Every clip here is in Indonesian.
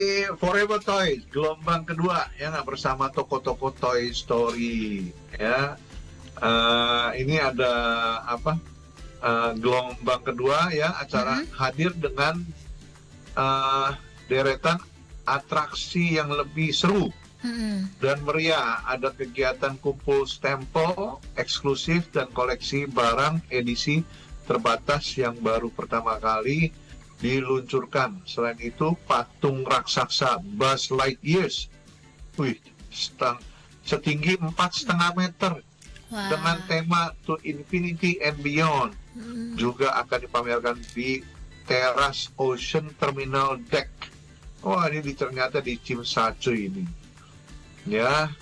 Forever Toys, gelombang kedua ya nggak, bersama toko-toko Toy Story ya. Ini ada apa? Gelombang kedua ya, acara hadir dengan deretan atraksi yang lebih seru dan meriah. Ada kegiatan kumpul stempel eksklusif dan koleksi barang edisi terbatas yang baru pertama kali diluncurkan. Selain itu, patung raksasa Buzz Lightyear, setinggi 4,5 meter dengan tema To Infinity and Beyond juga akan dipamerkan di teras Ocean Terminal Deck. Wah, ini ternyata di Cimsacu ini. Ya,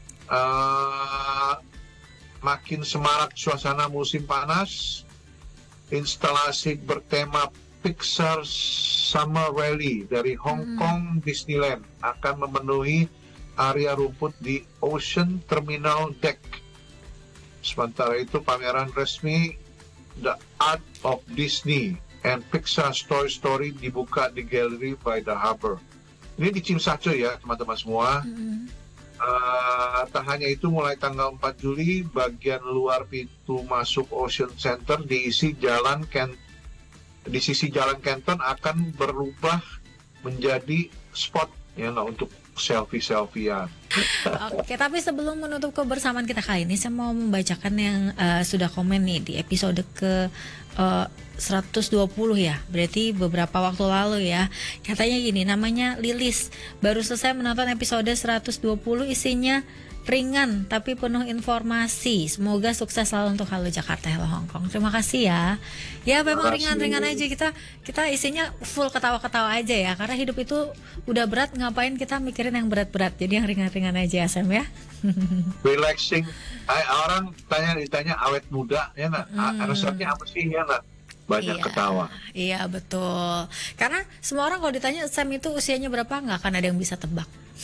makin semarak suasana musim panas. Instalasi bertema Pixar Summer Rally dari Hong Kong Disneyland akan memenuhi area rumput di Ocean Terminal Deck. Sementara itu, pameran resmi The Art of Disney and Pixar Toy Story dibuka di Gallery by the Harbor. Ini di Cimsacu ya, teman-teman semua. Tak hanya itu, mulai tanggal 4 Juli, bagian luar pintu masuk Ocean Center di sisi Jalan Kenton akan berubah menjadi spot ya untuk selfie-selfiean. Oke, tapi sebelum menutup kebersamaan kita kali ini, saya mau membacakan yang sudah komen nih di episode ke 120 ya, berarti beberapa waktu lalu ya. Katanya gini, namanya Lilis, baru selesai menonton episode 120, isinya ringan tapi penuh informasi. Semoga sukses selalu untuk Halo Jakarta, Halo Hong Kong. Terima kasih ya. Ya memang ringan-ringan aja, kita isinya full ketawa-ketawa aja ya. Karena hidup itu udah berat, ngapain kita mikirin yang berat-berat. Jadi yang ringan-ringan aja ya, Sam ya. Relaxing. Orang ditanya awet muda ya nggak? Resepnya apa sih ya nggak? Banyak ketawa. Iya betul. Karena semua orang kalau ditanya Sam itu usianya berapa, nggak akan ada yang bisa tebak.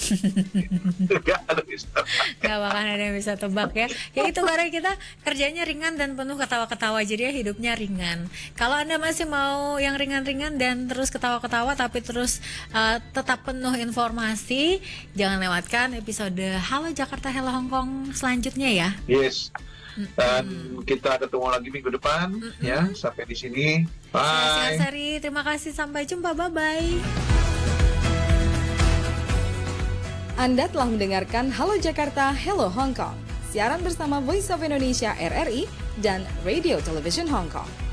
Gak bakalan ada yang bisa tebak ya. Ya itu karena kita kerjanya ringan dan penuh ketawa-ketawa, jadi ya hidupnya ringan. Kalau Anda masih mau yang ringan-ringan dan terus ketawa-ketawa tapi terus tetap penuh informasi, jangan lewatkan episode Halo Jakarta, Halo Hong Kong selanjutnya ya. Yes. Dan kita ketemu lagi minggu depan ya. Sampai di sini. Bye. Sari, terima kasih, sampai jumpa, bye-bye. Anda telah mendengarkan Halo Jakarta, Hello Hong Kong, siaran bersama Voice of Indonesia RRI dan Radio Television Hong Kong.